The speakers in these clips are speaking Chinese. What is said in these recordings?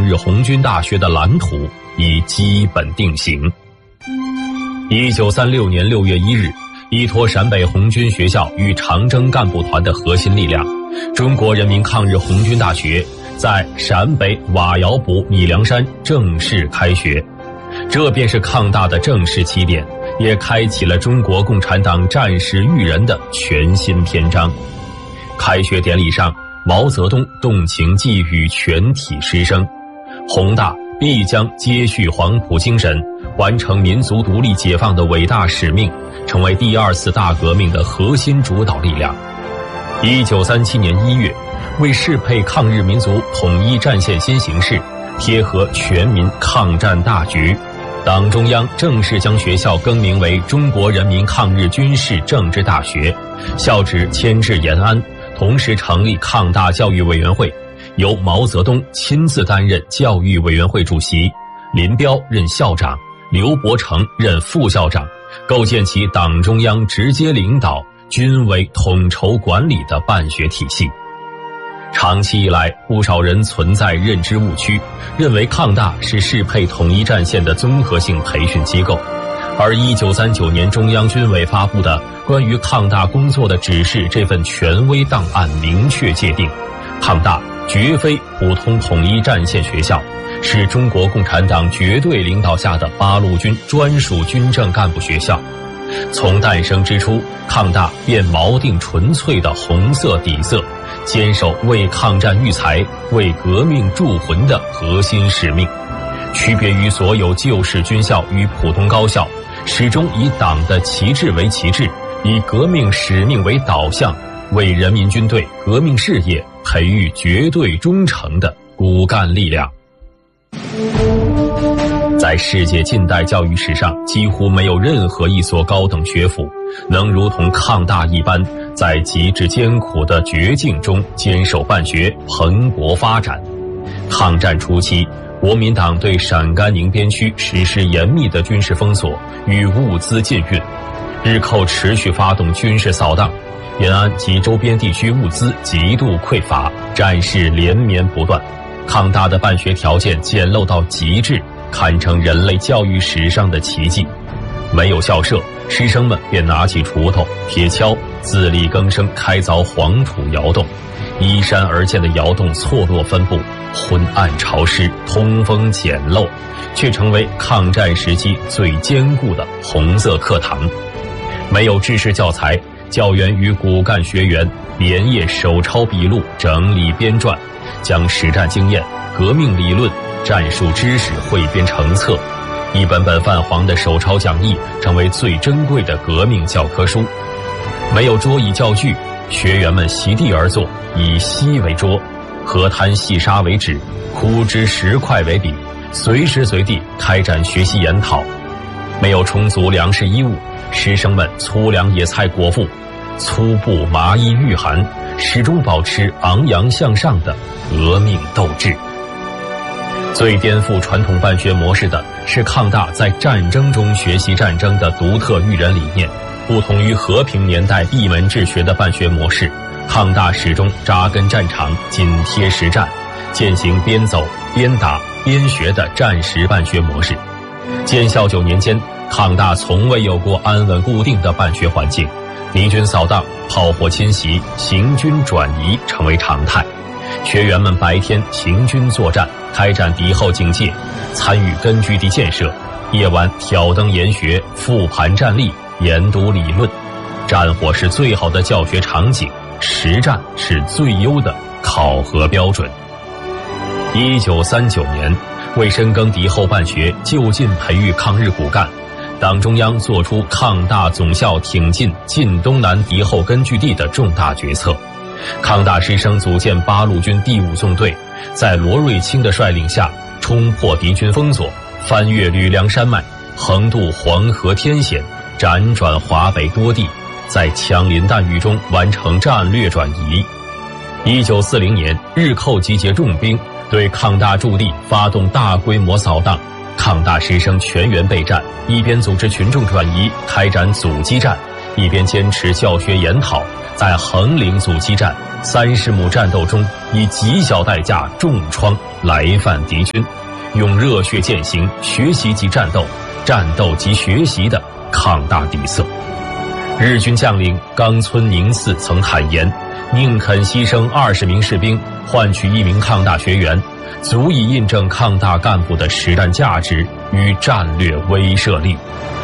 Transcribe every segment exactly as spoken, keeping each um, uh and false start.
抗日红军大学的蓝图已基本定型。一九三六年六月一日，依托陕北红军学校与长征干部团的核心力量，中国人民抗日红军大学在陕北瓦窑堡米梁山正式开学。这便是抗大的正式起点，也开启了中国共产党战时育人的全新篇章。开学典礼上，毛泽东动情寄语全体师生，宏大必将接续黄埔精神，完成民族独立解放的伟大使命，成为第二次大革命的核心主导力量。一九三七年一月，为适配抗日民族统一战线新形势，贴合全民抗战大局，党中央正式将学校更名为中国人民抗日军事政治大学，校址迁至延安，同时成立抗大教育委员会，由毛泽东亲自担任教育委员会主席，林彪任校长，刘伯承任副校长，构建起党中央直接领导、军委统筹管理的办学体系。长期以来，不少人存在认知误区，认为抗大是适配统一战线的综合性培训机构，而一九三九年中央军委发布的关于抗大工作的指示这份权威档案明确界定，抗大绝非普通统一战线学校，是中国共产党绝对领导下的八路军专属军政干部学校。从诞生之初，抗大便锚定纯粹的红色底色，坚守为抗战育才、为革命铸魂的核心使命。区别于所有旧式军校与普通高校，始终以党的旗帜为旗帜，以革命使命为导向，为人民军队革命事业培育绝对忠诚的骨干力量。在世界近代教育史上，几乎没有任何一所高等学府能如同抗大一般，在极致艰苦的绝境中坚守办学，蓬勃发展。抗战初期，国民党对陕甘宁边区实施严密的军事封锁与物资禁运，日寇持续发动军事扫荡，延安及周边地区物资极度匮乏，战事连绵不断。抗大的办学条件简陋到极致，堪称人类教育史上的奇迹。没有校舍，师生们便拿起锄头、铁锹，自力更生开凿黄土窑洞。依山而建的窑洞错落分布，昏暗潮湿，通风简陋，却成为抗战时期最坚固的红色课堂。没有制式教材，教员与骨干学员连夜手抄笔录，整理编撰，将实战经验、革命理论、战术知识汇编成册，一本本泛黄的手抄讲义成为最珍贵的革命教科书。没有桌椅教具，学员们席地而坐，以锡为桌，河滩细沙为纸，枯枝石块为笔，随时随地开展学习研讨。没有充足粮食衣物，师生们粗粮野菜果腹，粗布麻衣御寒，始终保持昂扬向上的革命斗志。最颠覆传统办学模式的是抗大在战争中学习战争的独特育人理念。不同于和平年代闭门治学的办学模式，抗大始终扎根战场，紧贴实战，践行边走边打边学的战时办学模式。建校九年间，抗大从未有过安稳固定的办学环境，敌军扫荡、炮火侵袭、行军转移成为常态。学员们白天行军作战，开展敌后警戒，参与根据地建设；夜晚挑灯研学，复盘战例，研读理论。战火是最好的教学场景，实战是最优的考核标准。一九三九年，为深耕敌后办学，就近培育抗日骨干，党中央作出抗大总校挺进晋东南敌后根据地的重大决策。抗大师生组建八路军第五纵队，在罗瑞卿的率领下，冲破敌军封锁，翻越吕梁山脉，横渡黄河天险，辗转华北多地，在枪林弹雨中完成战略转移。一九四零年，日寇集结重兵，对抗大驻地发动大规模扫荡，抗大师生全员备战，一边组织群众转移，开展阻击战，一边坚持教学研讨， 在横岭阻击战三十亩战斗中，以极小代价重创来犯敌军，用热血践行学习及战斗、战斗及学习的抗大底色。日军将领冈村宁次曾坦言，宁肯牺牲二十名士兵换取一名抗大学员，足以印证抗大干部的实战价值与战略威慑力。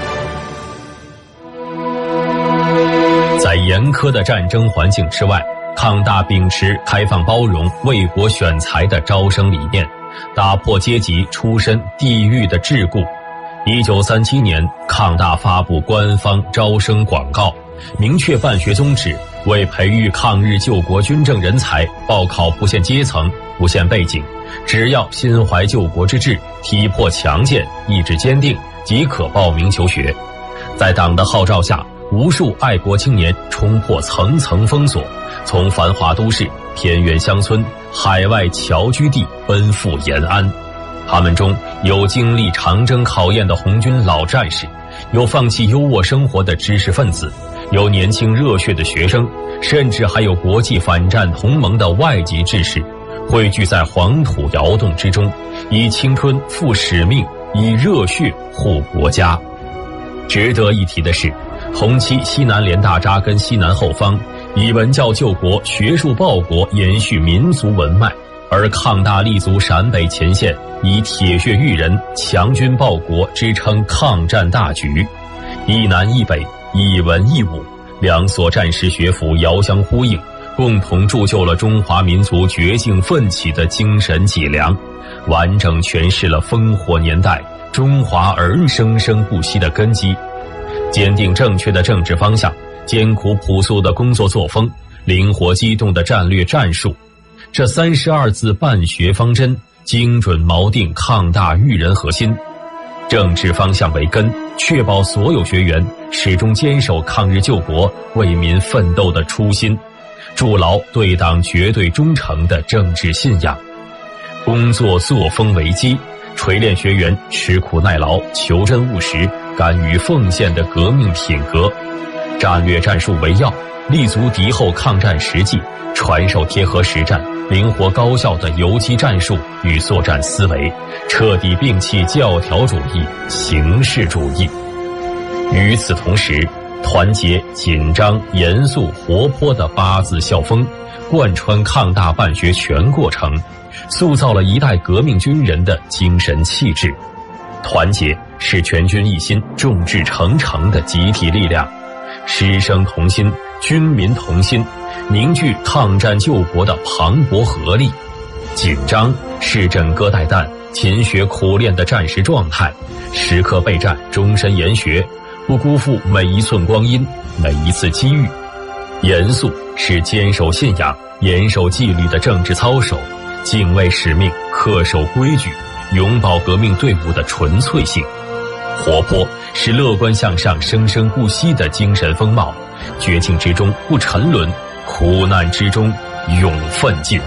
在严苛的战争环境之外，抗大秉持开放包容、为国选才的招生理念，打破阶级出身地域的桎梏。一九三七年，抗大发布官方招生广告，明确办学宗旨，为培育抗日救国军政人才，报考不限阶层、不限背景，只要心怀救国之志，体魄强健、意志坚定，即可报名求学。在党的号召下，无数爱国青年冲破层层封锁，从繁华都市、偏远乡村、海外侨居地奔赴延安。他们中有经历长征考验的红军老战士，有放弃优渥生活的知识分子，有年轻热血的学生，甚至还有国际反战同盟的外籍志士，汇聚在黄土窑洞之中，以青春负使命，以热血护国家。值得一提的是，同期西南联大扎根西南后方，以文教救国、学术报国延续民族文脉，而抗大立足陕北前线，以铁血育人、强军报国支撑抗战大局。一南一北，一文一武，两所战时学府遥相呼应，共同铸就了中华民族绝境奋起的精神脊梁，完整诠释了烽火年代中华儿生生不息的根基。坚定正确的政治方向，艰苦朴素的工作作风，灵活机动的战略战术，这三十二字办学方针精准锚定抗大育人核心。政治方向为根，确保所有学员始终坚守抗日救国、为民奋斗的初心，筑牢对党绝对忠诚的政治信仰。工作作风为基，锤炼学员吃苦耐劳、求真务实、敢于奉献的革命品格。战略战术为要，立足敌后抗战实际，传授贴合实战、灵活高效的游击战术与作战思维，彻底摒弃教条主义、形式主义。与此同时，团结、紧张、严肃、活泼的八字校风贯穿抗大办学全过程，塑造了一代革命军人的精神气质。团结是全军一心、众志成城的集体力量，师生同心、军民同心，凝聚抗战救国的磅礴合力。紧张是枕戈待旦、勤学苦练的战时状态，时刻备战，终身研学，不辜负每一寸光阴、每一次机遇。严肃是坚守信仰、严守纪律的政治操守，敬畏使命、恪守规矩，永葆革命队伍的纯粹性。活泼是乐观向上、生生不息的精神风貌，绝境之中不沉沦，苦难之中永奋进。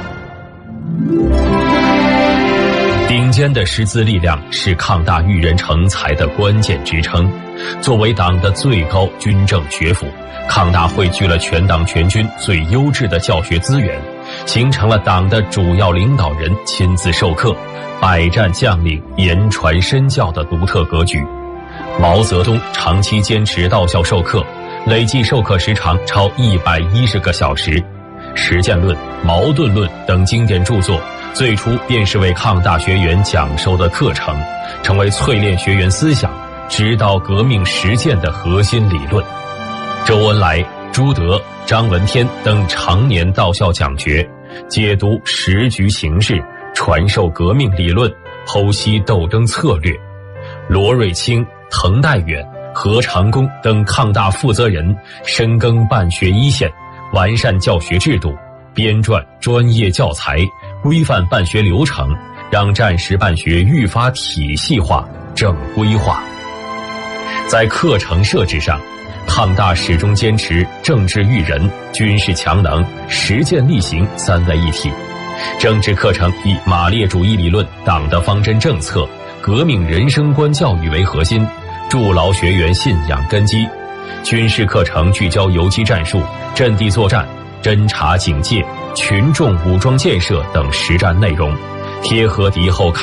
顶尖的师资力量是抗大育人成才的关键支撑。作为党的最高军政学府，抗大汇聚了全党全军最优质的教学资源，形成了党的主要领导人亲自授课、百战将领言传身教的独特格局。毛泽东长期坚持到校授课，累计授课时长超一百一十个小时。实践论、矛盾论等经典著作最初便是为抗大学员讲授的课程，成为淬炼学员思想、指导革命实践的核心理论。周恩来、朱德、张闻天等常年到校讲学，解读时局形势，传授革命理论，剖析斗争策略。罗瑞卿、滕代远、何长工等抗大负责人深耕办学一线，完善教学制度，编撰专业教材，规范办学流程，让战时办学愈发体系化、正规化。在课程设置上，抗大始终坚持政治育人、军事强能、实践力行三位一体。政治课程以马列主义理论、党的方针政策、革命人生观教育为核心，筑牢学员信仰根基， 军事课程聚焦游击战术、阵地作战、侦察警戒、群众武装建设等实战内容，贴合敌后